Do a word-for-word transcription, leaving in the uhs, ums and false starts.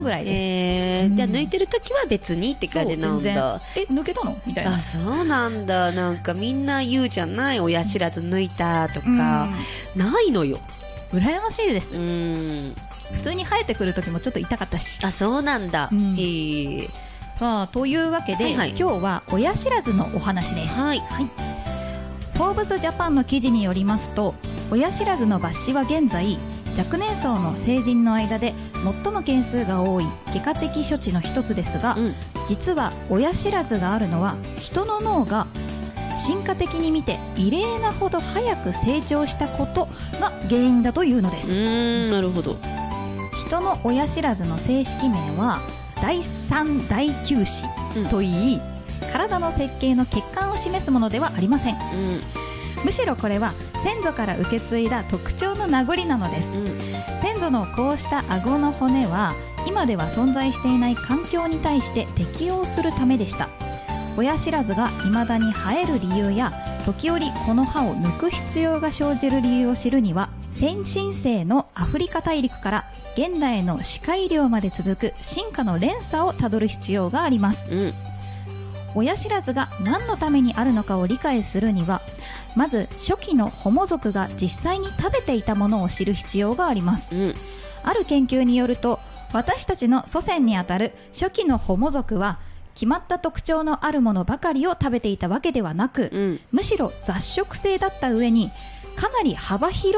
ぐらいです。 えーうん、 じゃあ抜いてる時は別にって感じなんだ。 え抜けたのみたいな。 あ、そうなんだ。なんかみんな言うじゃない、親知らず抜いたとか、 うん、 ないのよ。 羨ましいです。 うん、 普通に生えてくる時もちょっと痛かったし。 あ、そうなんだ。 うん、 へー。 さあというわけで、 はいはい、 今日は親知らずのお話です。 はい、 はい、フォーブスジャパンの記事によりますと、親知らずの抜歯は現在若年層の成人の間で最も件数が多い外科的処置の一つですが、うん、実は親知らずがあるのは人の脳が進化的に見て異例なほど早く成長したことが原因だというのです。 うーん、なるほど。 人の親知らずの正式名は第三第九歯といい、うん、体の設計の欠陥を示すものではありません。うん、むしろこれは先祖から受け継いだ特徴の名残なのです。うん、先祖のこうした顎の骨は今では存在していない環境に対して適応するためでした。親知らずが未だに生える理由や時折この歯を抜く必要が生じる理由を知るには、先進性のアフリカ大陸から現代の歯科医療まで続く進化の連鎖をたどる必要があります。うん、親知らずが何のためにあるのかを理解するには、まず初期のホモ族が実際に食べていたものを知る必要があります。うん、ある研究によると、私たちの祖先にあたる初期のホモ族は決まった特徴のあるものばかりを食べていたわけではなく、うん、むしろ雑食性だった上にかなり幅広い